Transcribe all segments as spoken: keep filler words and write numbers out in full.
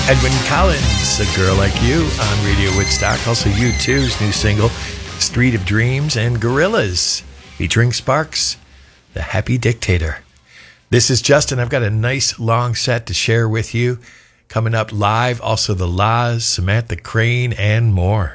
Edwyn Collins, A Girl Like You on Radio Woodstock. Also U two's new single, Street of Dreams, and Gorillaz featuring Sparks, The Happy Dictator. This is Justin. I've got a nice long set to share with you. Coming up live, also the Laws, Samantha Crane, and more.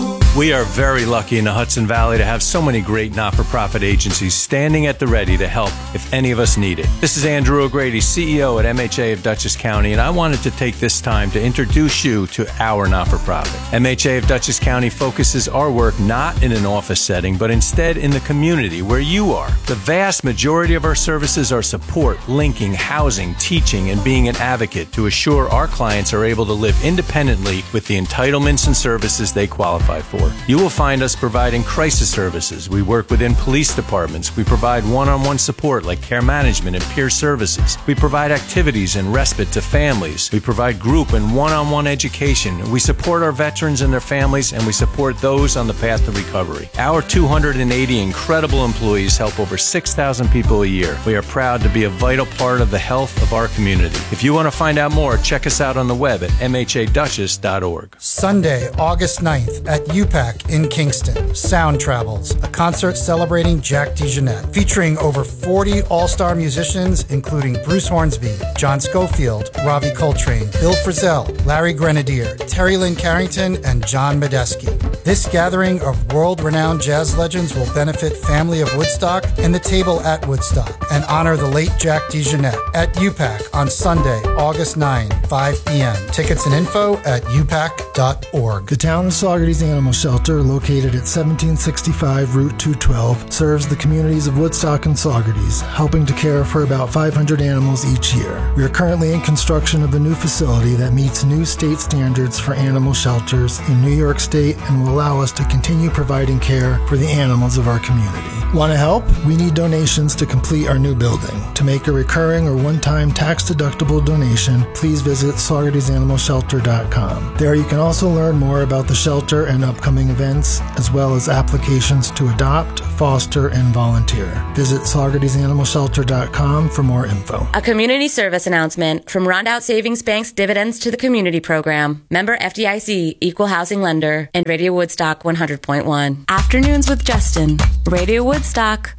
We are very lucky in the Hudson Valley to have so many great not-for-profit agencies standing at the ready to help if any of us need it. This is Andrew O'Grady, C E O at M H A of Dutchess County, and I wanted to take this time to introduce you to our not-for-profit. M H A of Dutchess County focuses our work not in an office setting, but instead in the community where you are. The vast majority of our services are support, linking, housing, teaching, and being an advocate to assure our clients are able to live independently with the entitlements and services they qualify for. You will find us providing crisis services. We work within police departments. We provide one-on-one support like care management and peer services. We provide activities and respite to families. We provide group and one-on-one education. We support our veterans and their families, and we support those on the path to recovery. Our two hundred eighty incredible employees help over six thousand people a year. We are proud to be a vital part of the health of our community. If you want to find out more, check us out on the web at m h a dutchess dot org. Sunday, August ninth at U P A C in Kingston, Sound Travels, a concert celebrating Jack DeJohnette, featuring over forty all-star musicians, including Bruce Hornsby, John Schofield, Ravi Coltrane, Bill Frisell, Larry Grenadier, Terry Lynn Carrington, and John Medeski. This gathering of world-renowned jazz legends will benefit Family of Woodstock and the Table at Woodstock and honor the late Jack DeJohnette at U P A C on Sunday, August ninth, five p.m. Tickets and info at u pac dot org. The town of Saugerties Animal Shelter, located at seventeen sixty-five Route two twelve, serves the communities of Woodstock and Saugerties, helping to care for about five hundred animals each year. We are currently in construction of a new facility that meets new state standards for animal shelters in New York State and will allow us to continue providing care for the animals of our community. Want to help? We need donations to complete our new building. To make a recurring or one-time tax-deductible donation, please visit saugerties animal shelter dot com. There you can also learn more about the shelter and upcoming events, as well as applications to adopt, foster, and volunteer. Visit saugerties animal shelter dot com for more info. A community service announcement from Rondout Savings Bank's Dividends to the Community program. Member F D I C, Equal Housing Lender, and Radio Woodstock one hundred point one. Afternoons with Justin. Radio Woodstock.